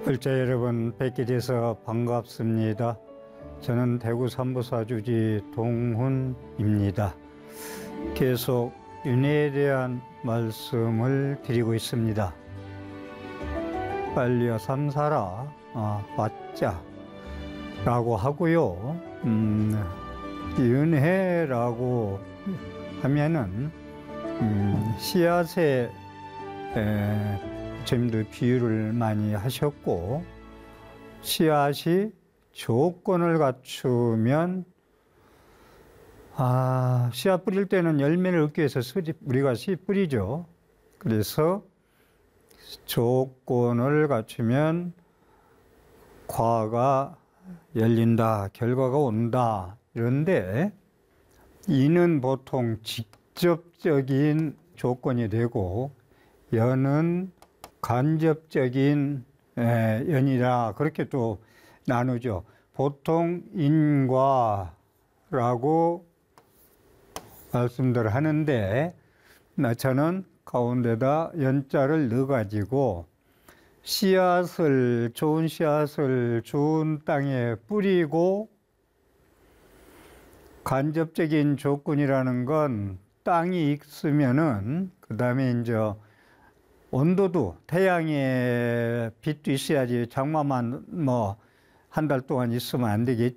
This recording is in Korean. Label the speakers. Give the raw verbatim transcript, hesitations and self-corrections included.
Speaker 1: 글자 여러분 뵙게 돼서 반갑습니다. 저는 대구 삼부사주지 동훈입니다. 계속 윤회에 대한 말씀을 드리고 있습니다. 빨리야 삼사라 아, 맞자 라고 하고요. 음, 윤회라고 하면은 음, 씨앗에 에, 부처님도 비유를 많이 하셨고, 씨앗이 조건을 갖추면, 아, 씨앗 뿌릴 때는 열매를 얻기 위해서 우리가 씨 뿌리죠. 그래서 조건을 갖추면 과가 열린다, 결과가 온다. 이런데 이는 보통 직접적인 조건이 되고, 연은 간접적인 연이라 그렇게 또 나누죠. 보통 인과라고 말씀들 하는데, 저는 가운데다 연자를 넣어가지고 씨앗을, 좋은 씨앗을 좋은 땅에 뿌리고, 간접적인 조건이라는 건 땅이 있으면은 그 다음에 이제 온도도, 태양의 빛도 있어야지. 장마만 뭐 한 달 동안 있으면 안 되겠죠.